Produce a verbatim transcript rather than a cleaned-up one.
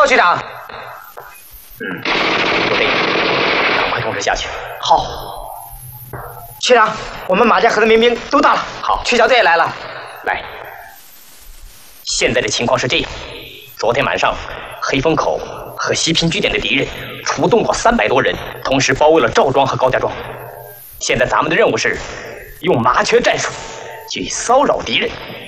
报，局长。 嗯，不对，赶快通知下去。 好。局长，我们马家河的民兵都到了。 好， 区小队也来了。 来，现在的情况是这样：昨天晚上，黑风口和西平据点的敌人出动了三百多人，同时包围了赵庄和高家庄。现在咱们的任务是用麻雀战术去骚扰敌人。